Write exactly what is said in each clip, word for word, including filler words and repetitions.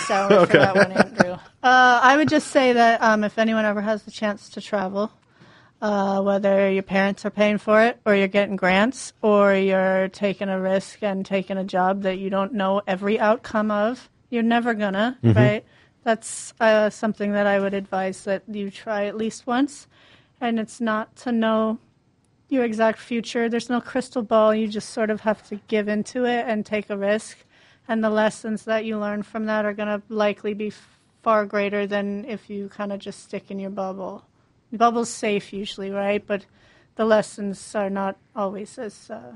sour Okay. for that one, Andrew. Uh, I would just say that um, if anyone ever has the chance to travel, uh, whether your parents are paying for it or you're getting grants or you're taking a risk and taking a job that you don't know every outcome of, you're never gonna, Mm-hmm. right? That's uh, something that I would advise that you try at least once. And it's not to know your exact future. There's no crystal ball. You just sort of have to give into it and take a risk. And the lessons that you learn from that are going to likely be f- far greater than if you kind of just stick in your bubble. The bubble's safe usually, right? But the lessons are not always as uh,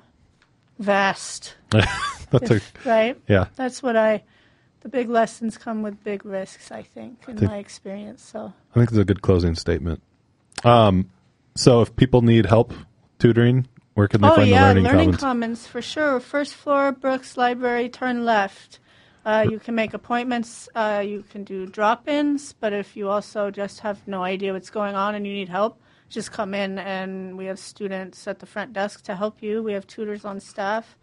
vast, That's a if- right? yeah. That's what I... The big lessons come with big risks, I think, in think- my experience. So I think it's a good closing statement. Um, so if people need help tutoring, where can they oh find yeah, the Learning, Learning Commons? Commons for sure. First floor, Brooks Library, turn left. Uh, you can make appointments. Uh, you can do drop-ins. But if you also just have no idea what's going on and you need help, just come in and we have students at the front desk to help you. We have tutors on staff.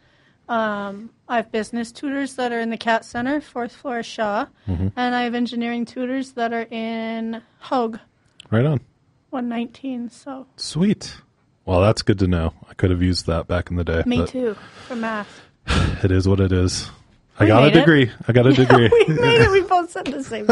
Um, I have business tutors that are in the C A T Center, fourth floor Shaw, Mm-hmm. and I have engineering tutors that are in Hogue, Right on. one nineteen. So Sweet. Well, that's good to know. I could have used that back in the day. me but too for math. It is what it is. I We got a made it. degree. I got a degree. we made it. We both said the same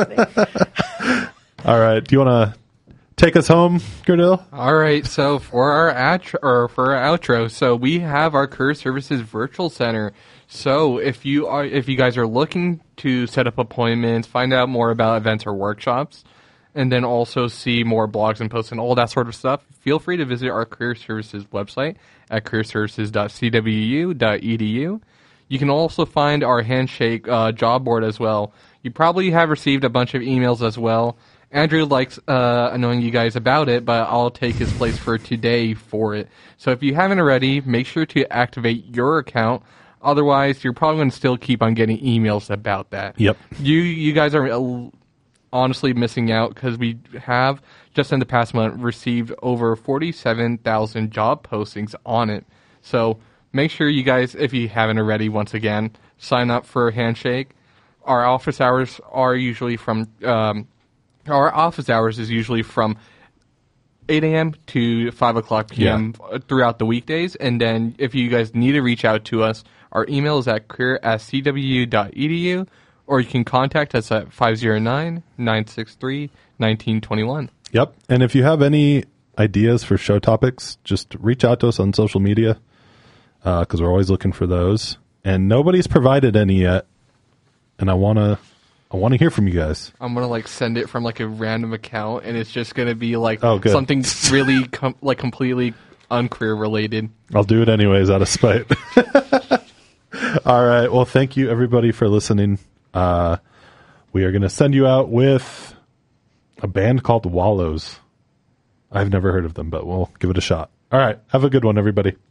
thing. All right. Do you want to take us home, Gerdil? All right, so for our outro, or for our outro, so we have our Career Services Virtual Center. So if you are, if you guys are looking to set up appointments, find out more about events or workshops, and then also see more blogs and posts and all that sort of stuff, feel free to visit our Career Services website at career services dot c w u dot e d u. You can also find our Handshake uh, job board as well. You probably have received a bunch of emails as well. Andrew likes uh, annoying you guys about it, but I'll take his place for today for it. So if you haven't already, make sure to activate your account. Otherwise, you're probably going to still keep on getting emails about that. Yep. You you guys are uh, honestly missing out because we have, just in the past month, received over forty-seven thousand job postings on it. So make sure you guys, if you haven't already, once again, sign up for Handshake. Our office hours are usually from... Um, Our office hours is usually from eight a.m. to five o'clock p.m. Yeah. throughout the weekdays. And then if you guys need to reach out to us, our email is at career at c w u dot e d u, or you can contact us at five oh nine, nine six three, one nine two one. Yep. And if you have any ideas for show topics, just reach out to us on social media because we're always looking for those. And nobody's provided any yet. And I want to... I want to hear from you guys. I'm going to like send it from like a random account, and it's just going to be like Oh, good. something really com- like completely uncareer related. I'll do it anyways out of spite. All right. Well, thank you everybody for listening. Uh, we are going to send you out with a band called Wallows. I've never heard of them, but we'll give it a shot. All right. Have a good one, everybody.